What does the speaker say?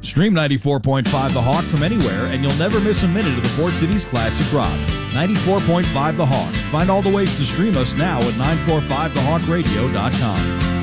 Stream 94.5 The Hawk from anywhere, and you'll never miss a minute of the Port City's classic rock. 94.5 The Hawk. Find all the ways to stream us now at 945thehawkradio.com.